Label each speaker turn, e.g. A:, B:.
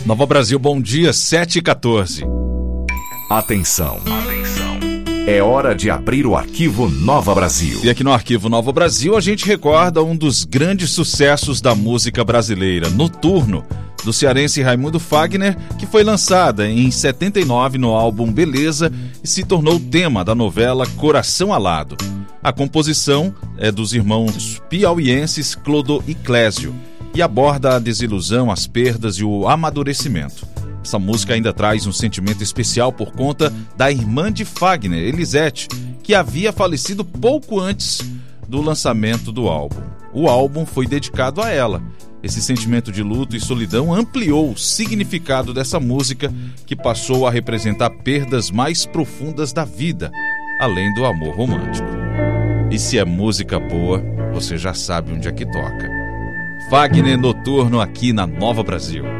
A: Nova Brasil, bom dia, 7h14.
B: Atenção. É hora de abrir o arquivo Nova Brasil.
A: E aqui no arquivo Nova Brasil a gente recorda um dos grandes sucessos da música brasileira, Noturno, do cearense Raimundo Fagner, que foi lançada em 79 no álbum Beleza e se tornou tema da novela Coração Alado. A composição é dos irmãos piauienses Clodo e Clésio e aborda a desilusão, as perdas e o amadurecimento. Essa música ainda traz um sentimento especial por conta da irmã de Fagner, Elisete, que havia falecido pouco antes do lançamento do álbum. O álbum foi dedicado a ela. Esse sentimento de luto e solidão ampliou o significado dessa música, que passou a representar perdas mais profundas da vida, além do amor romântico. E se é música boa, você já sabe onde é que toca. Fagner, Noturno, aqui na Nova Brasil.